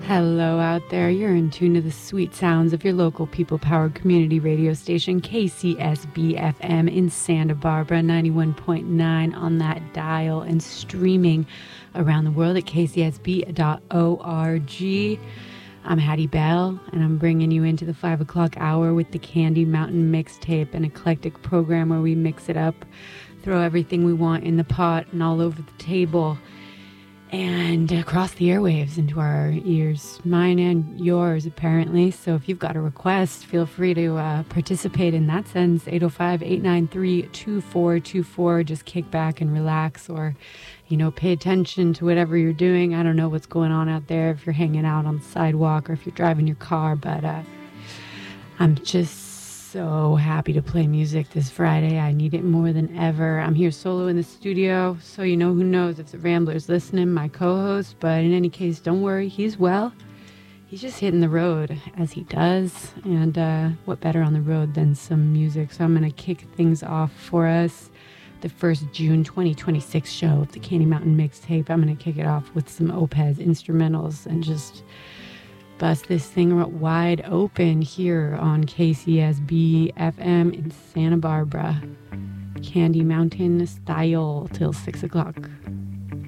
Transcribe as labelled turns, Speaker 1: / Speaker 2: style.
Speaker 1: Hello out there. You're in tune to the sweet sounds of your local people-powered community radio station, KCSB-FM in Santa Barbara, 91.9 on that dial, and streaming around the world at kcsb.org. I'm Hattie Bell, and I'm bringing you into the 5 o'clock hour with the Candy Mountain Mixtape, an eclectic program where we mix it up, throw everything we want in the pot and all over the table, and across the airwaves into our ears, mine and yours, apparently. So if you've got a request, feel free to participate in that sense. 805-893-2424. Just kick back and relax, or, pay attention to whatever you're doing. I don't know what's going on out there, if you're hanging out on the sidewalk or if you're driving your car, but I'm just so happy to play music this Friday. I need it more than ever. I'm here solo in the studio, so who knows if the Rambler's listening, my co-host, but in any case, don't worry, he's well. He's just hitting the road as he does, and what better on the road than some music? So I'm going to kick things off for us. The first June 2026 show of the Candy Mountain Mixtape. I'm going to kick it off with some Opez instrumentals and just bust this thing wide open here on KCSB FM in Santa Barbara. Candy Mountain style till 6 o'clock.